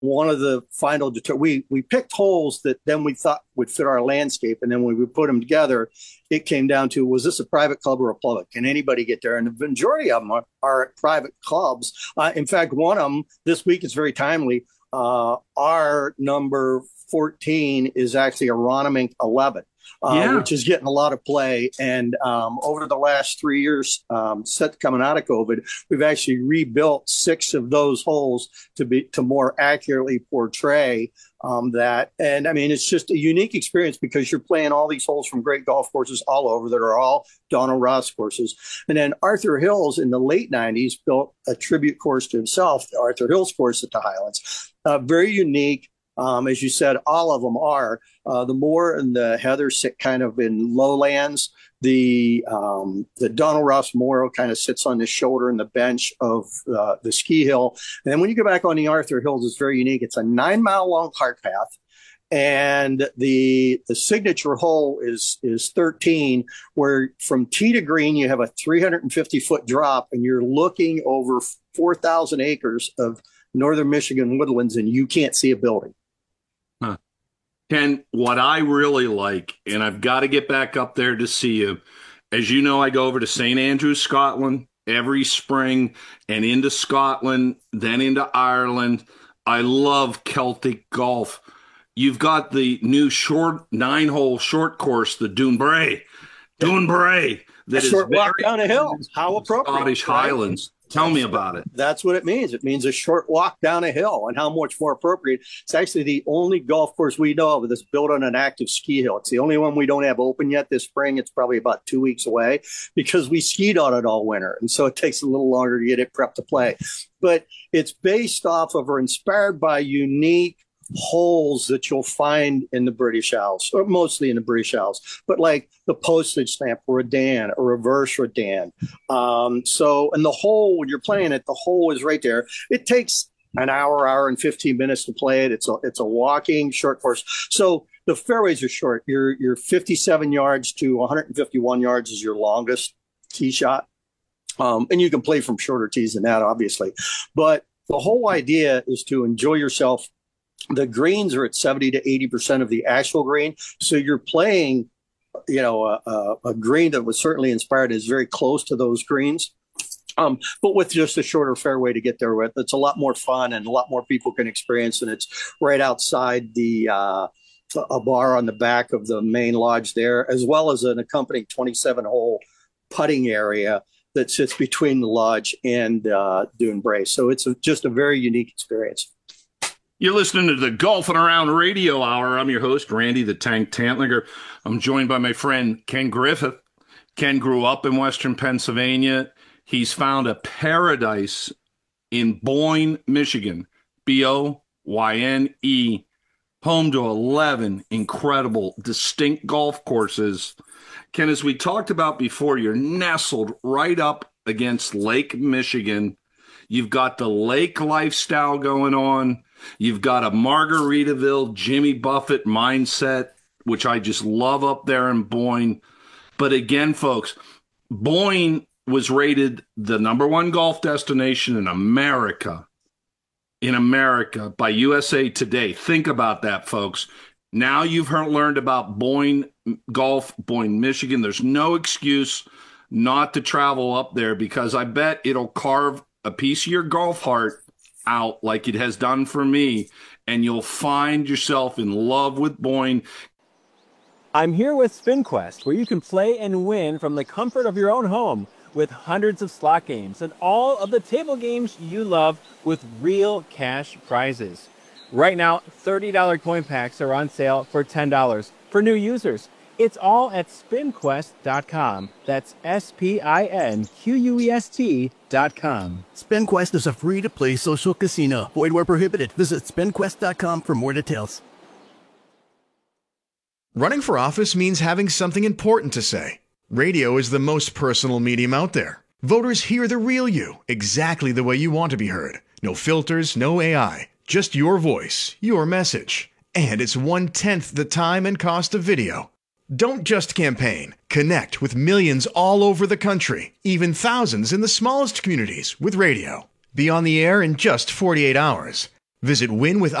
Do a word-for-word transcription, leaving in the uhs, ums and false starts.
one of the final deter- we we picked holes that then we thought would fit our landscape, and then when we put them together, it came down to, was this a private club or a public? Can anybody get there? And the majority of them are, are private clubs. Uh, in fact, one of them this week is very timely. Uh, our number fourteen is actually a Ronimink eleven. Uh, Yeah. which is getting a lot of play. And um, over the last three years, um, set coming out of COVID, we've actually rebuilt six of those holes to be to more accurately portray um, that. And I mean, it's just a unique experience because you're playing all these holes from great golf courses all over that are all Donald Ross courses. And then Arthur Hills in the late nineties built a tribute course to himself, the Arthur Hills course at the Highlands. Uh, very unique. Um, as you said, all of them are. Uh, the moor and the heather sit kind of in lowlands. The um, the Donald Ross Memorial kind of sits on the shoulder and the bench of uh, the ski hill. And then when you go back on the Arthur Hills, it's very unique. It's a nine mile long cart path. And the the signature hole is is thirteen, where from tee to green you have a three hundred fifty foot drop, and you're looking over four thousand acres of northern Michigan woodlands, and you can't see a building. Huh. Ken, what I really like, and I've got to get back up there to see you. As you know, I go over to Saint Andrews, Scotland every spring and into Scotland, then into Ireland. I love Celtic golf. You've got the new short nine hole short course, the Dunbray. Dunbray. That a short is walk down a hill. How appropriate. Scottish Highlands. Tell me about it. That's what it means. It means a short walk down a hill, and how much more appropriate. It's actually the only golf course we know of that's built on an active ski hill. It's the only one we don't have open yet this spring. It's probably about two weeks away because we skied on it all winter. And so it takes a little longer to get it prepped to play. But it's based off of or inspired by unique holes that you'll find in the British Isles, or mostly in the British Isles, but like the postage stamp Redan, a reverse Redan. Um, so, and the hole, when you're playing it, the hole is right there. It takes an hour, hour and fifteen minutes to play it. It's a, it's a walking short course. So the fairways are short. You're, you're fifty-seven yards to one hundred fifty-one yards is your longest tee shot. Um, and you can play from shorter tees than that, obviously. But the whole idea is to enjoy yourself. The greens are at seventy to eighty percent of the actual green. So you're playing, you know, a, a, a green that was certainly inspired is very close to those greens. Um, but with just a shorter fairway to get there with, it's a lot more fun and a lot more people can experience. And it's right outside the, uh, a bar on the back of the main lodge there, as well as an accompanying twenty-seven hole putting area that sits between the lodge and uh, Dunbray. So it's a, just a very unique experience. You're listening to the Golfing Around Radio Hour. I'm your host, Randy the Tank Tantlinger. I'm joined by my friend, Ken Griffith. Ken grew up in Western Pennsylvania. He's found a paradise in Boyne, Michigan, B O Y N E, home to eleven incredible, distinct golf courses. Ken, as we talked about before, you're nestled right up against Lake Michigan. You've got the lake lifestyle going on. You've got a Margaritaville, Jimmy Buffett mindset, which I just love up there in Boyne. But again, folks, Boyne was rated the number one golf destination in America, in America by U S A Today. Think about that, folks. Now you've heard, learned about Boyne Golf, Boyne, Michigan. There's no excuse not to travel up there because I bet it'll carve a piece of your golf heart out like it has done for me, and you'll find yourself in love with Boyne. I'm here with SpinQuest, where you can play and win from the comfort of your own home with hundreds of slot games and all of the table games you love with real cash prizes. Right now, thirty dollar coin packs are on sale for ten dollars for new users. It's all at spin quest dot com. That's S P I N Q U E S T dot com. SpinQuest is a free-to-play social casino. Void where prohibited. Visit spin quest dot com for more details. Running for office means having something important to say. Radio is the most personal medium out there. Voters hear the real you, exactly the way you want to be heard. No filters, no A I. Just your voice, your message. And it's one-tenth the time and cost of video. Don't just campaign. Connect with millions all over the country, even thousands in the smallest communities with radio. Be on the air in just forty-eight hours. Visit win with